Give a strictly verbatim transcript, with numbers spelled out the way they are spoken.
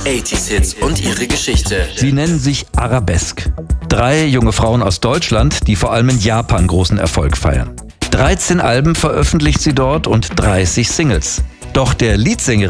achtziger Hits und ihre Geschichte. Sie nennen sich Arabesque. Drei junge Frauen aus Deutschland, die vor allem in Japan großen Erfolg feiern. dreizehn Alben veröffentlicht sie dort und dreißig Singles. Doch der Leadsänger